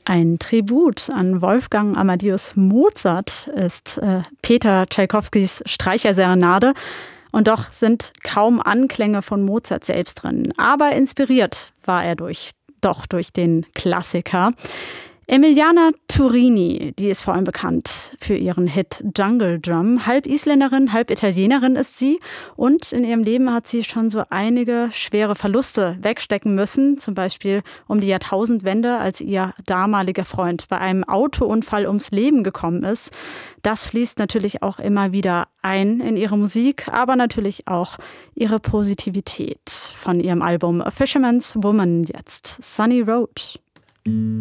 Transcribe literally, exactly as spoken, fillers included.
Ein Tribut an Wolfgang Amadeus Mozart ist äh, Peter Tschaikowskis Streicherserenade. Und doch sind kaum Anklänge von Mozart selbst drin. Aber inspiriert war er durch, doch durch den Klassiker. Emiliana Turini, die ist vor allem bekannt für ihren Hit Jungle Drum. Halb Isländerin, halb Italienerin ist sie. Und in ihrem Leben hat sie schon so einige schwere Verluste wegstecken müssen. Zum Beispiel um die Jahrtausendwende, als ihr damaliger Freund bei einem Autounfall ums Leben gekommen ist. Das fließt natürlich auch immer wieder ein in ihre Musik, aber natürlich auch ihre Positivität. Von ihrem Album A Fisherman's Woman jetzt Sunny Road.